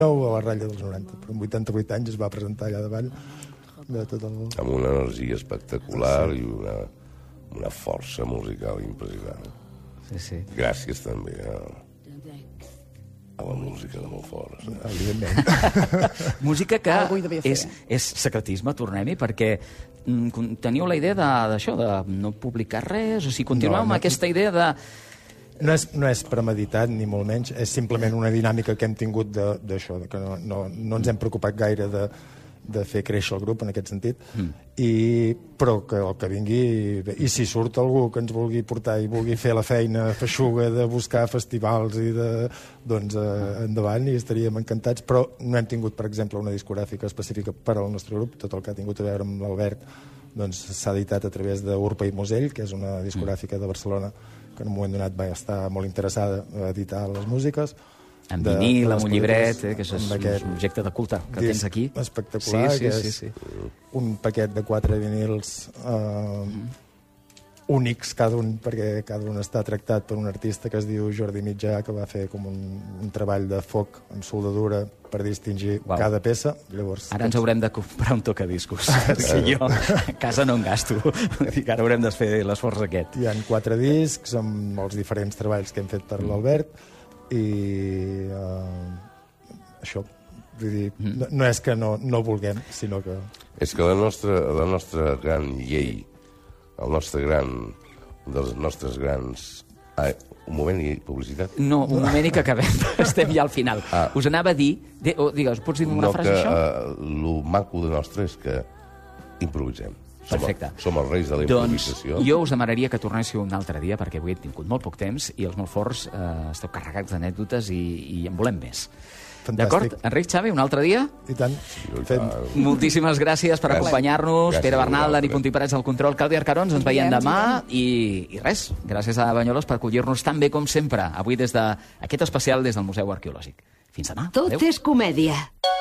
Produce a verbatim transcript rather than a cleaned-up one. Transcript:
a la ratlla dels noranta, però amb vuitanta-vuit anys es va presentar allà davant de tot el... Amb una energia espectacular sí. i una, una força musical impressionant. Sí, sí. Gràcies també a, a la música de Montfort. Evidentment. Música que Algú hi devia fer, és, eh? és secretisme, tornem-hi, perquè mm, teniu la idea d'això, de, de no publicar res, o sigui, continueu No, amb no. aquesta idea de... No és, no és premeditat, ni molt menys, és simplement una dinàmica que hem tingut d'això, que no, no, no ens hem preocupat gaire de, de fer créixer el grup en aquest sentit, mm. i, però que el que vingui, i si surt algú que ens vulgui portar i vulgui fer la feina feixuga de buscar festivals i de, doncs eh, endavant, i estaríem encantats, però no hem tingut, per exemple, una discogràfica específica per al nostre grup. Tot el que ha tingut a veure amb l'Albert doncs s'ha editat a través d'Urpa i Musell, que és una discogràfica de Barcelona que en un moment donat va estar molt interessada a editar les músiques. En de, vinil, de amb un llibret, eh, que és un objecte de culte que tens aquí. Espectacular, sí, sí, que sí, és sí. un paquet de quatre vinils eh, mm. únics cada un, perquè cada un està tractat per un artista que es diu Jordi Mitjà, que va fer com un, un treball de foc amb soldadura per distingir Uau. cada peça. Llavors, Ara ens haurem de comprar un tocadiscos, perquè jo a casa no en gasto. Dic, ara haurem de fer l'esforç aquest. Hi ha quatre discs amb els diferents treballs que hem fet per l'Albert, i eh, això, vull dir, no, no és que no, no vulguem, sinó que... És que la nostra, la nostra gran llei, el nostre gran, dels nostres grans... Ah, un moment i publicitat? No, un moment i que acabem. Estem ja al final. Ah. Us anava a dir... De, o, digues, pots dir una no, frase, que, això? Uh, lo maco de nostre és que improvisem. Som, Perfecte. Som els reis de la improvisació. Doncs jo us demanaria que tornéssiu un altre dia, perquè avui he tingut molt poc temps i els molt forts eh, esteu carregats d'anècdotes i, i en volem més. Fantàstic. D'acord? Enric, Xavi, un altre dia? I tant. I Fem... tant. Moltíssimes gràcies per Gràcies. acompanyar-nos. Gràcies Pere a Bernal, Dani vosaltres. Puntí Parets al control, Clàudia Arcarons. Ens veiem demà i, i res. Gràcies a Banyoles per acollir-nos tan bé com sempre. Avui des d'aquest especial des del Museu Arqueològic. Fins demà. Tot Adéu. és comèdia.